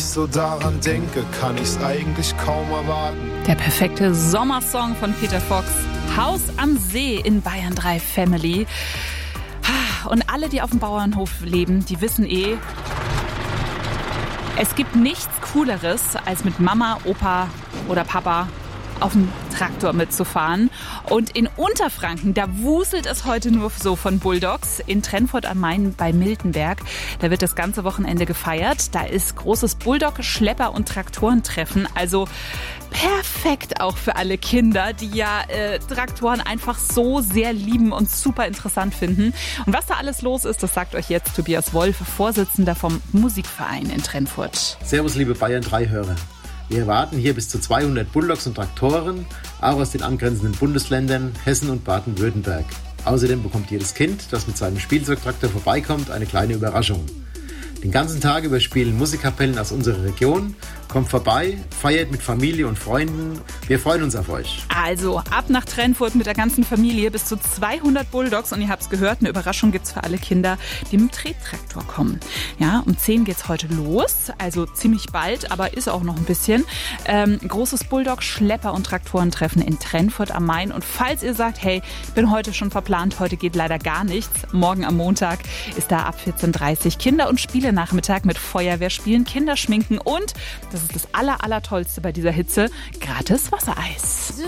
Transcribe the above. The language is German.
so daran denke, kann ich's eigentlich kaum erwarten. Der perfekte Sommersong von Peter Fox. Haus am See in Bayern 3 Family. Und alle, die auf dem Bauernhof leben, die wissen es gibt nichts Cooleres, als mit Mama, Opa oder Papa auf dem Traktor mitzufahren. Und in Unterfranken, da wuselt es heute nur so von Bulldogs. In Trennfurt am Main bei Miltenberg, da wird das ganze Wochenende gefeiert. Da ist großes Bulldog-, Schlepper- und Traktorentreffen. Also perfekt auch für alle Kinder, die ja Traktoren einfach so sehr lieben und super interessant finden. Und was da alles los ist, das sagt euch jetzt Tobias Wolf, Vorsitzender vom Musikverein in Trennfurt. Servus, liebe Bayern 3-Hörer. Wir erwarten hier bis zu 200 Bulldogs und Traktoren, auch aus den angrenzenden Bundesländern Hessen und Baden-Württemberg. Außerdem bekommt jedes Kind, das mit seinem Spielzeugtraktor vorbeikommt, eine kleine Überraschung. Den ganzen Tag über spielen Musikkapellen aus unserer Region. Kommt vorbei, feiert mit Familie und Freunden. Wir freuen uns auf euch. Also ab nach Trennfurt mit der ganzen Familie, bis zu 200 Bulldogs. Und ihr habt es gehört, eine Überraschung gibt's für alle Kinder, die mit dem Trettraktor kommen. Ja, um 10 geht's heute los, also ziemlich bald, aber ist auch noch ein bisschen. Großes Bulldog-, Schlepper- und Traktorentreffen in Trennfurt am Main. Und falls ihr sagt, hey, bin heute schon verplant, heute geht leider gar nichts, morgen am Montag ist da ab 14:30 Uhr Kinder- und Spielenachmittag mit Feuerwehrspielen, Kinderschminken und, das ist das Allertollste bei dieser Hitze, gratis Wassereis.